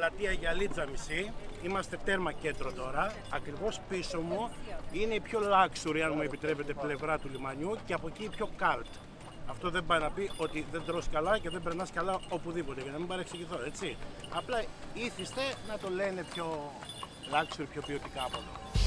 πλατεία Γιαλίτσα μισή. Είμαστε τέρμα κέντρο τώρα. Ακριβώς πίσω μου είναι η πιο luxury, αν μου επιτρέπετε, πλευρά του λιμανιού και από εκεί η πιο cult. Αυτό δεν πάει να πει ότι δεν τρως καλά και δεν περνάς καλά οπουδήποτε, για να μην παρεξηγηθώ, έτσι. Απλά ήθιστε να το λένε πιο luxury, πιο ποιοτικά από εδώ.